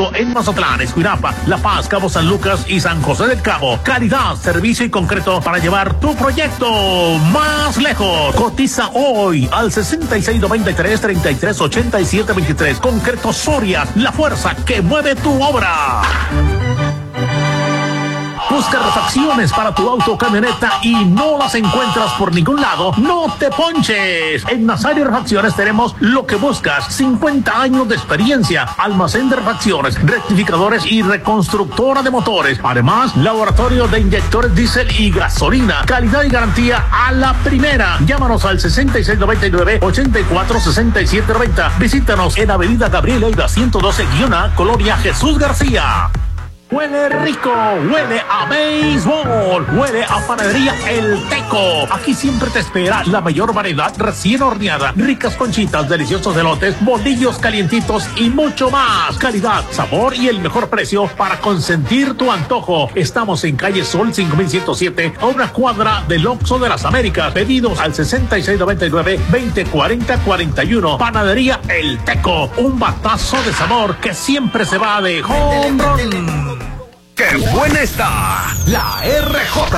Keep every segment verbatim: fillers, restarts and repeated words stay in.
contigo en Mazatlán, Escuinapa, La Paz, Cabo San Lucas y San José del Cabo. Calidad, servicio y concreto para llevar tu proyecto más lejos. Cotiza hoy al sesenta y seis noventa y tres, treinta y tres ochenta y siete veintitrés. Concreto Soria, la fuerza que mueve tu obra. Busca refacciones para tu auto o camioneta y no las encuentras por ningún lado. ¡No te ponches! En Nazario Refacciones tenemos lo que buscas. cincuenta años de experiencia. Almacén de refacciones, rectificadores y reconstructora de motores. Además, laboratorio de inyectores diésel y gasolina. Calidad y garantía a la primera. Llámanos al sesenta y seis noventa y nueve, ochenta y cuatro, sesenta y siete noventa. Visítanos en Avenida Gabriel Eiva ciento doce A, Colonia Jesús García. Huele rico, huele a béisbol, huele a panadería El Teco. Aquí siempre te espera la mayor variedad recién horneada, ricas conchitas, deliciosos elotes, bolillos calientitos y mucho más. Calidad, sabor y el mejor precio para consentir tu antojo. Estamos en calle Sol cinco mil ciento siete, a una cuadra del Oxxo de las Américas. Pedidos al sesenta y seis noventa y nueve, veinte cuarenta cuarenta y uno. Panadería El Teco, un batazo de sabor que siempre se va de home run. ¡Qué buena está la R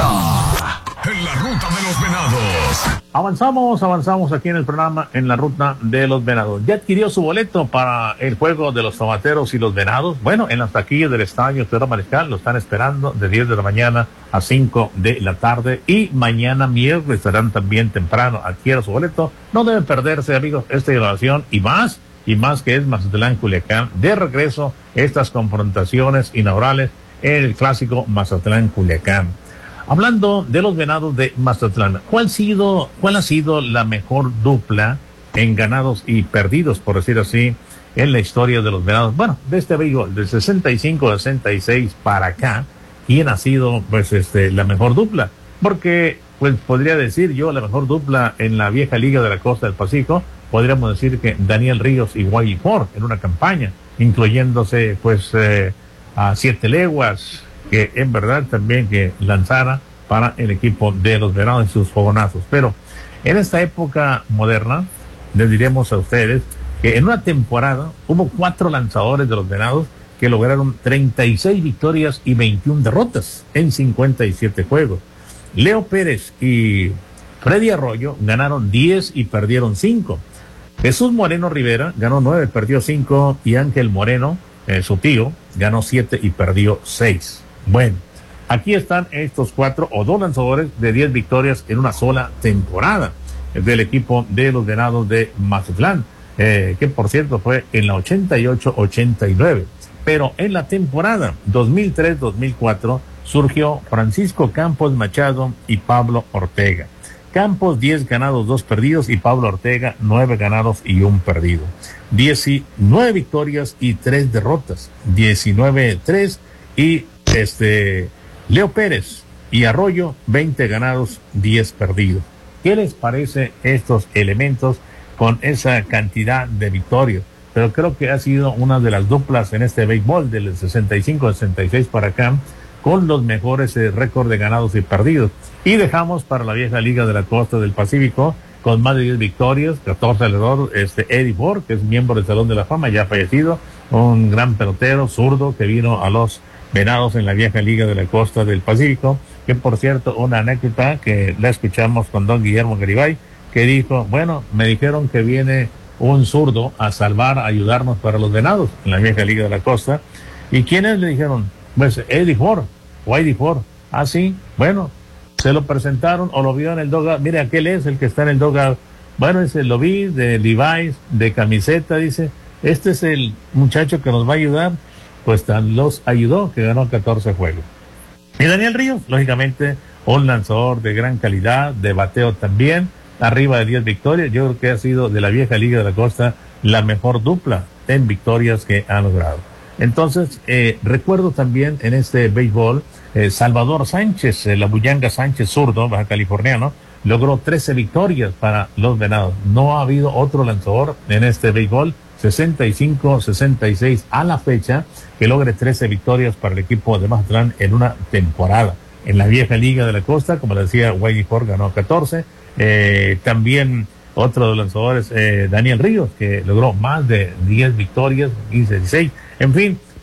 J! En la ruta de los venados. Avanzamos, avanzamos aquí en el programa en la ruta de los venados. ¿Ya adquirió su boleto para el juego de los tomateros y los venados? Bueno, en las taquillas del estadio Teodoro Mariscal lo están esperando de diez de la mañana a cinco de la tarde. Y mañana miércoles estarán también temprano. Adquiera su boleto. No deben perderse, amigos, esta inauguración y más, y más que es Mazatlán Culiacán. De regreso, estas confrontaciones inaugurales en el clásico Mazatlán-Culiacán. Hablando de los venados de Mazatlán, ¿cuál ha sido, cuál ha sido la mejor dupla en ganados y perdidos, por decir así, en la historia de los venados? Bueno, de este béisbol, del sesenta y cinco a sesenta y seis para acá, ¿quién ha sido, pues, este, la mejor dupla? Porque, pues, podría decir yo, la mejor dupla en la vieja Liga de la Costa del Pacífico, podríamos decir que Daniel Ríos y Whitey Ford en una campaña, incluyéndose, pues, eh, a Siete Leguas, que en verdad también que lanzara para el equipo de los venados en sus fogonazos. Pero en esta época moderna, les diremos a ustedes que en una temporada hubo cuatro lanzadores de los venados que lograron treinta y seis victorias y veintiuna derrotas en cincuenta y siete juegos. Leo Pérez y Freddy Arroyo ganaron diez y perdieron cinco. Jesús Moreno Rivera ganó nueve, perdió cinco, y Ángel Moreno, Eh, su tío, ganó siete y perdió seis. Bueno, aquí están estos cuatro o dos lanzadores de diez victorias en una sola temporada del equipo de los venados de Mazatlán, eh, que por cierto fue en la ochenta y ocho ochenta y nueve. Pero en la temporada dos mil tres dos mil cuatro surgió Francisco Campos Machado y Pablo Ortega. Campos, diez ganados, dos perdidos, y Pablo Ortega, nueve ganados y un perdido. diecinueve victorias y tres derrotas. diecinueve tres, y este Leo Pérez y Arroyo, veinte ganados, diez perdidos. ¿Qué les parece estos elementos con esa cantidad de victorias? Pero creo que ha sido una de las duplas en este béisbol del sesenta y cinco sesenta y seis para acá, con los mejores eh, récords de ganados y perdidos. Y dejamos para la vieja Liga de la Costa del Pacífico, con más de diez victorias, catorce alrededor, este Eddie Ford, que es miembro del Salón de la Fama, ya fallecido, un gran pelotero zurdo que vino a los venados en la vieja Liga de la Costa del Pacífico, que por cierto, una anécdota que la escuchamos con don Guillermo Garibay, que dijo, bueno, me dijeron que viene un zurdo a salvar, a ayudarnos para los venados en la vieja Liga de la Costa. ¿Y quiénes le dijeron? Pues Eddie Ford, Whitey Ford. Ah, sí, bueno, se lo presentaron o lo vio en el dugout. Mire, aquel es el que está en el dugout. Bueno, ese lo vi, de Levi's, de camiseta, dice, este es el muchacho que nos va a ayudar. Pues tan los ayudó, que ganó catorce juegos. Y Daniel Ríos, lógicamente, un lanzador de gran calidad, de bateo también, arriba de diez victorias. Yo creo que ha sido de la vieja Liga de la Costa la mejor dupla en victorias que ha logrado. Entonces, eh, recuerdo también en este béisbol, eh, Salvador Sánchez, eh, la Bullanga Sánchez zurdo, baja californiano, logró trece victorias para los venados. No ha habido otro lanzador en este béisbol, sesenta y cinco sesenta y seis a la fecha, que logre trece victorias para el equipo de Mazatlán en una temporada. En la vieja Liga de la Costa, como le decía, Whitey Ford ganó catorce, eh, también otro de los lanzadores, eh, Daniel Ríos, que logró más de diez victorias, quince dieciséis. En fin,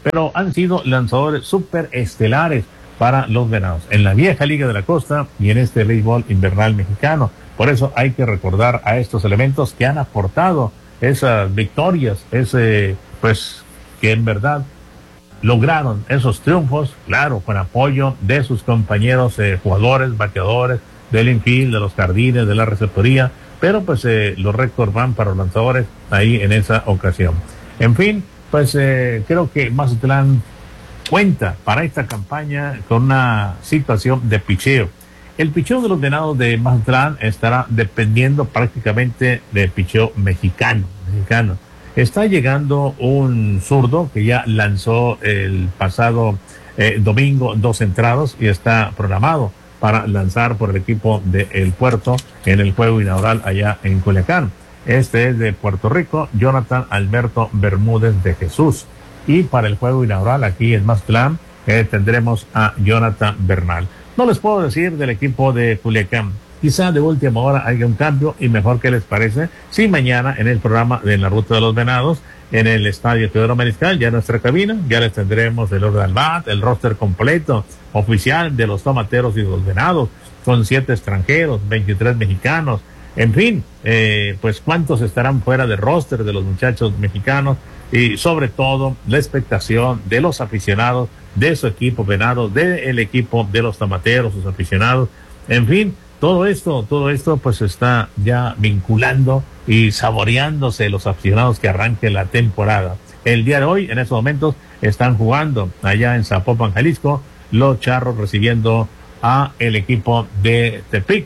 pero han sido lanzadores súper estelares para los Venados, en la vieja Liga de la Costa y en este béisbol invernal mexicano. Por eso hay que recordar a estos elementos que han aportado esas victorias, ese, pues, que en verdad lograron esos triunfos, claro, con apoyo de sus compañeros eh, jugadores, bateadores, del infield, de los jardines, de la receptoría, pero pues eh, los récords van para los lanzadores ahí en esa ocasión. En fin, pues eh, creo que Mazatlán cuenta para esta campaña con una situación de picheo. El picheo de los Venados de Mazatlán estará dependiendo prácticamente del picheo mexicano, mexicano. Está llegando un zurdo que ya lanzó el pasado eh, domingo dos entradas y está programado para lanzar por el equipo de El Puerto en el juego inaugural allá en Culiacán. Este es de Puerto Rico, Jonathan Alberto Bermúdez de Jesús. Y para el juego inaugural aquí en Mazatlán eh, tendremos a Jonathan Bernal. No les puedo decir del equipo de Culiacán. Quizá de última hora haya un cambio y mejor que les parece si mañana en el programa de La Ruta de los Venados, en el estadio Teodoro Mariscal, ya en nuestra cabina, ya les tendremos el orden al bat, el roster completo oficial de los tomateros y los Venados, con siete extranjeros, veintitrés mexicanos, en fin, eh, pues cuántos estarán fuera de roster de los muchachos mexicanos y sobre todo la expectación de los aficionados de su equipo Venado, del equipo de los tomateros, sus aficionados, en fin. Todo esto, todo esto pues está ya vinculando y saboreándose los aficionados que arranque la temporada. El día de hoy, en estos momentos, están jugando allá en Zapopan, Jalisco, los Charros recibiendo a el equipo de Tepic.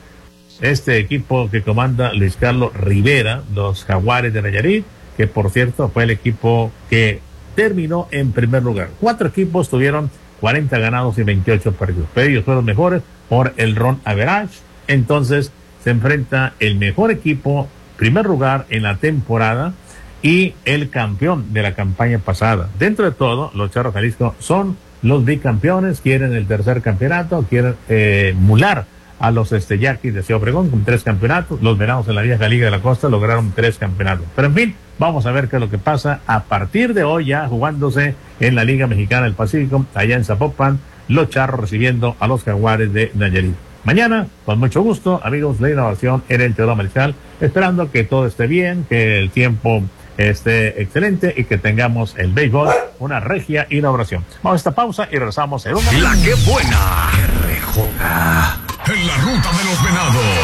Este equipo que comanda Luis Carlos Rivera, los Jaguares de Nayarit, que por cierto fue el equipo que terminó en primer lugar. Cuatro equipos tuvieron cuarenta ganados y veintiocho perdidos, pero ellos fueron mejores por el run average. Entonces se enfrenta el mejor equipo, primer lugar en la temporada, y el campeón de la campaña pasada. Dentro de todo, los Charros Jalisco son los bicampeones, quieren el tercer campeonato, quieren eh, emular a los este, Yaquis de Ciudad Obregón con tres campeonatos. Los Venados en la vieja Liga de la Costa lograron tres campeonatos. Pero en fin, vamos a ver qué es lo que pasa a partir de hoy, ya jugándose en la Liga Mexicana del Pacífico, allá en Zapopan, los Charros recibiendo a los Jaguares de Nayarit. Mañana, con mucho gusto, amigos, la inauguración en el Teodoro Mariscal, esperando que todo esté bien, que el tiempo esté excelente y que tengamos el béisbol, una regia inauguración. Vamos a esta pausa y regresamos en un momento. La que buena. R J. En la Ruta de los Venados.